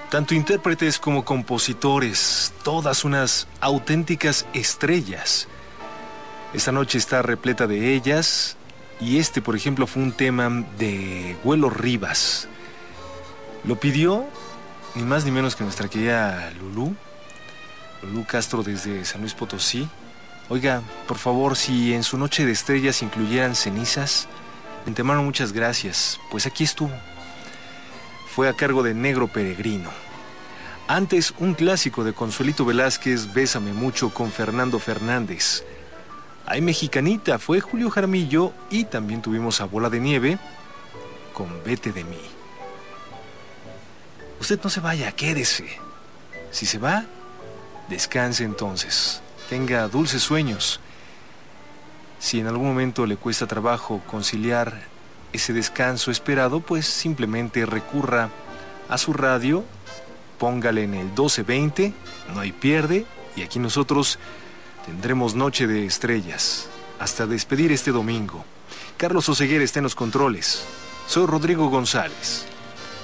Tanto intérpretes como compositores, todas unas auténticas estrellas. Esta noche está repleta de ellas y este, por ejemplo, fue un tema de Güelo Rivas. Lo pidió ni más ni menos que nuestra querida Lulú Castro desde San Luis Potosí. Oiga, por favor, si en su noche de estrellas incluyeran cenizas, de antemano muchas gracias, pues aquí estuvo. Fue a cargo de Negro Peregrino. Antes, un clásico de Consuelito Velázquez, Bésame Mucho, con Fernando Fernández. Ay, Mexicanita, fue Julio Jaramillo, y también tuvimos a Bola de Nieve con Vete de mí. Usted no se vaya, quédese. Si se va, descanse entonces. Tenga dulces sueños. Si en algún momento le cuesta trabajo conciliar ese descanso esperado, pues simplemente recurra a su radio, póngale en el 1220, no hay pierde, y aquí nosotros tendremos Noche de Estrellas hasta despedir este domingo. Carlos Oseguera está en los controles. Soy Rodrigo González.